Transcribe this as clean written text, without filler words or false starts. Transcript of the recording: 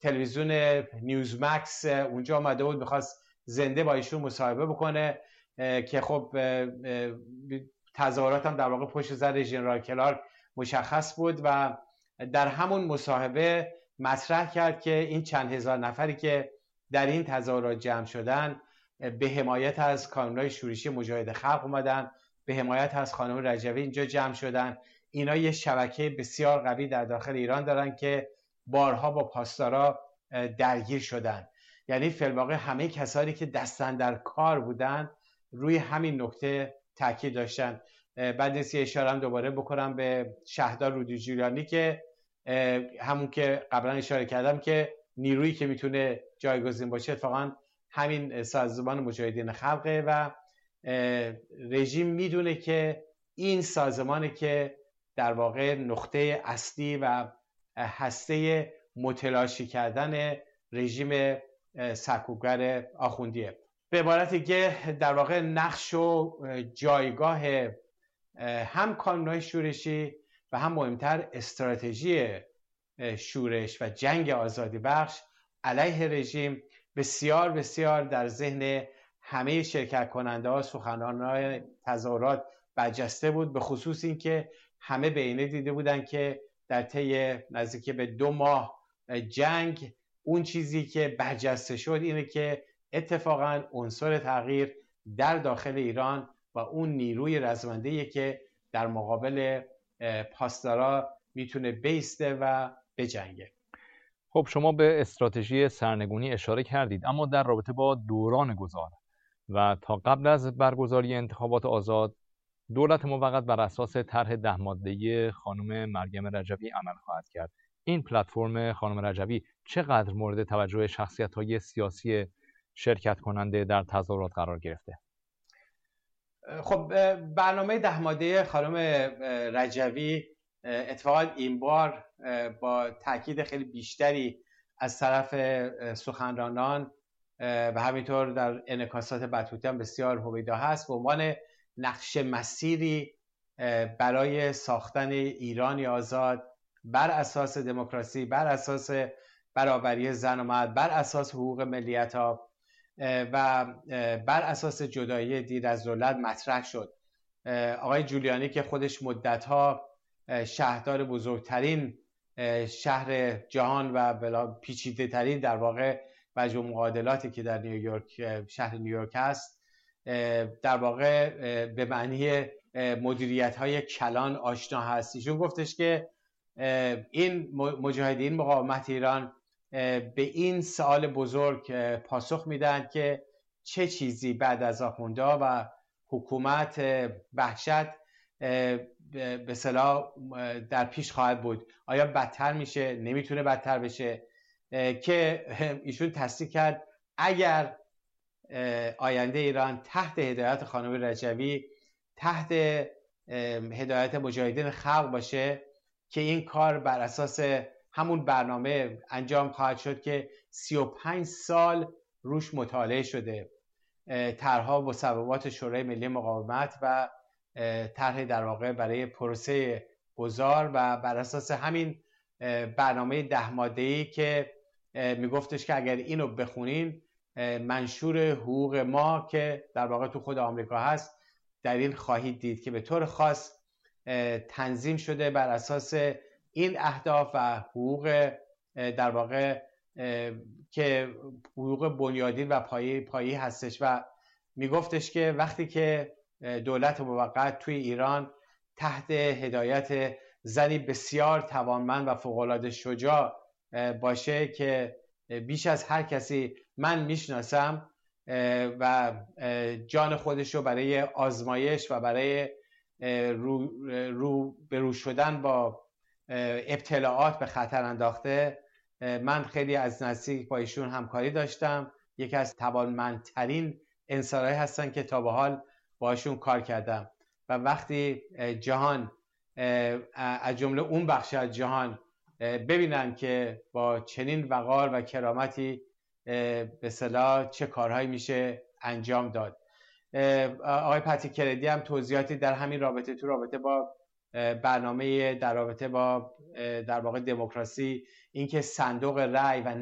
تلویزیون نیوزمکس اونجا آمده بود، میخواست زنده با ایشون مصاحبه بکنه که خب تظاهرات هم در واقع پشت سر ژنرال کلارک مشخص بود و در همون مصاحبه مطرح کرد که این چند هزار نفری که در این تظاهرات جمع شدن به حمایت از کانون‌های شورشی مجاهد خلق اومدن، به حمایت از خانم رجوی اینجا جمع شدن. اینا یه شبکه بسیار قوی در داخل ایران دارن که بارها با پاسدارا درگیر شدن. یعنی فی الواقع همه کسانی که دستن در کار بودن روی همین نکته تاکید داشتن. بعد نیست یه اشاره هم دوباره بکنم به شهردار رودی جولیانی که همون که قبلا اشاره کردم که نیرویی که میتونه جایگزین باشه اتفاقا همین سازمان مجاهدین خلقه و رژیم میدونه که این سازمانی که در واقع نقطه اصلی و هسته متلاشی کردن رژیم سرکوبگر آخوندیه. به عبارتی که در واقع نقش و جایگاه هم کانون‌های شورشی و هم مهمتر استراتژی شورش و جنگ آزادی بخش علیه رژیم بسیار بسیار در ذهن همه شرکت کننده ها، سخنرانان تظاهرات برجسته بود، به خصوص این که همه به عینه دیده بودن که در طی نزدیک به 2 ماه جنگ اون چیزی که برجسته شد اینه که اتفاقا عنصر تغییر در داخل ایران و اون نیروی رزمنده‌ای که در مقابل پاسدارا میتونه بیسته و بجنگه. خب شما به استراتژی سرنگونی اشاره کردید، اما در رابطه با دوران گذار و تا قبل از برگزاری انتخابات آزاد دولت موقت بر اساس طرح 10 ماده‌ای خانم مریم رجوی عمل خواهد کرد. این پلتفرم خانم رجوی چقدر مورد توجه شخصیت‌های سیاسی شرکت کننده در تظاهرات قرار گرفته؟ خب برنامه 10 ماده خانم رجوی اتفاقا این بار با تاکید خیلی بیشتری از طرف سخنرانان و همینطور در انعکاسات بطوطی هم بسیار هویدا هست به عنوان نقش مسیری برای ساختن ایرانی آزاد بر اساس دموکراسی، بر اساس برابری زن و مرد، بر اساس حقوق ملیت‌ها و بر اساس جدایی دین از دولت مطرح شد. آقای جولیانی که خودش مدت‌ها شهردار بزرگترین شهر جهان و پیچیده ترین در واقع وجه مقابلاتی که در نیویورک شهر نیویورک هست در واقع به معنی مدیریت‌های کلان آشنا هست. ایشون گفتش که این مجاهدین مقاومت ایران به این سوال بزرگ پاسخ میدن که چه چیزی بعد از آخونده و حکومت وحشت به اصطلاح در پیش خواهد بود. آیا بدتر میشه؟ نمیتونه بدتر بشه. که ایشون تصدیق کرد اگر آینده ایران تحت هدایت خانم رجوی، تحت هدایت مجاهدین خلق باشه که این کار بر اساس همون برنامه انجام خواهد شد که 35 سال روش مطالعه شده، طرح‌ها مصوبات شورای ملی مقاومت و طرح در واقع برای پروسه گذار و بر اساس همین برنامه 10 ماده‌ای که میگفتش که اگر اینو بخونین منشور حقوق ما که در واقع تو خود آمریکا هست در این خواهید دید که به طور خاص تنظیم شده بر اساس این اهداف و حقوق در واقع که حقوق بنیادین و پایه‌ای هستش و میگفتش که وقتی که دولت موقت توی ایران تحت هدایت زنی بسیار توانمند و فوق‌العاده شجاع باشه که بیش از هر کسی من میشناسم و جان خودش رو برای آزمایش و برای رو شدن با ابتلاعات به خطر انداخته. من خیلی از نزدیک با ایشون همکاری داشتم. یکی از توانمندترین انسان‌هایی هستن که تا به حال باشون کار کردم و وقتی جهان از جمله اون بخش از جهان ببینن که با چنین وقار و کرامتی به اصطلاح چه کارهایی میشه انجام داد. آقای پاتریک کندی هم توضیحاتی در همین رابطه تو رابطه با برنامه در رابطه با در واقع دموکراسی، اینکه صندوق رأی و